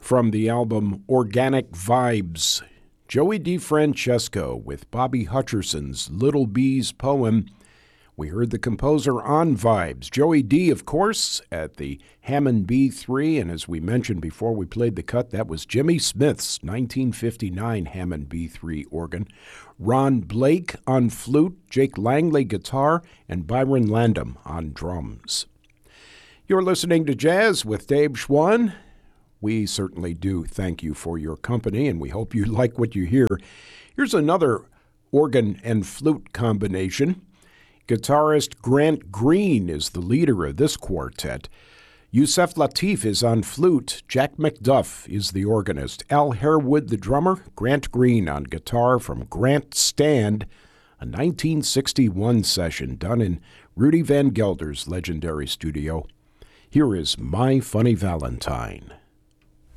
From the album Organic Vibes, Joey DeFrancesco with Bobby Hutcherson's Little Bees poem. We heard the composer on Vibes, Joey D, of course, at the Hammond B3, and as we mentioned before we played the cut, that was Jimmy Smith's 1959 Hammond B3 organ. Ron Blake on flute, Jake Langley guitar, and Byron Landam on drums. You're listening to Jazz with Dave Schwann. We certainly do thank you for your company, and we hope you like what you hear. Here's another organ and flute combination. Guitarist Grant Green is the leader of this quartet. Yusef Lateef is on flute. Jack McDuff is the organist. Al Harewood, the drummer. Grant Green on guitar from Grant Stand, a 1961 session done in Rudy Van Gelder's legendary studio. Here is My Funny Valentine.